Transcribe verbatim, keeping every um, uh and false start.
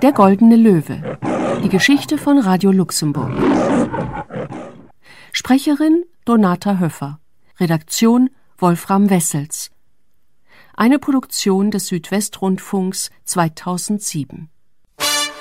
Der goldene Löwe. Die Geschichte von Radio Luxemburg. Sprecherin Donata Höffer. Redaktion Wolfram Wessels. Eine Produktion des Südwestrundfunks zweitausendsieben.